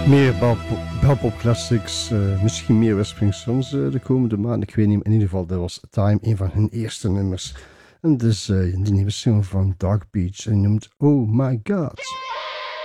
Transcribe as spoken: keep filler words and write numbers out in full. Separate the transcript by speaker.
Speaker 1: Meer Belpop Classics, uh, misschien meer Whispering Songs uh, de komende maand. Ik weet niet, in ieder geval, dat was Time, een van hun eerste nummers. En dus uh, de nieuwe single van Dark Beach en noemt Oh My God.